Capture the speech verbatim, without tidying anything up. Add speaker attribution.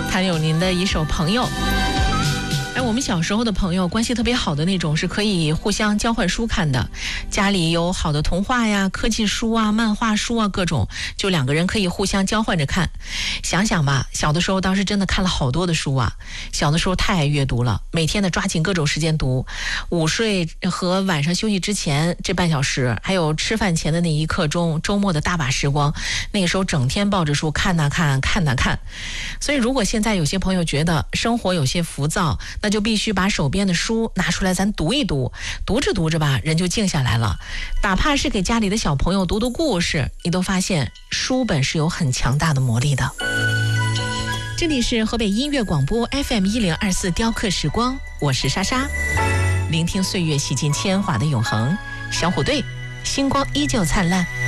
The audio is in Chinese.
Speaker 1: 谭咏麟的一首《朋友》。哎，我们小时候的朋友关系特别好的那种，是可以互相交换书看的。家里有好的童话呀、科技书啊、漫画书啊，各种，就两个人可以互相交换着看。想想吧，小的时候当时真的看了好多的书啊。小的时候太爱阅读了，每天的抓紧各种时间读。午睡和晚上休息之前这半小时，还有吃饭前的那一刻钟，周末的大把时光，那个时候整天抱着书看呐看，看呐看。所以如果现在有些朋友觉得生活有些浮躁，那就必须把手边的书拿出来咱读一读，读着读着吧，人就静下来了。哪怕是给家里的小朋友读读故事，你都发现书本是有很强大的魔力的。这里是河北音乐广播 F M 一零二四雕刻时光，我是莎莎，聆听岁月洗尽铅华的永恒。小虎队，星光依旧灿烂。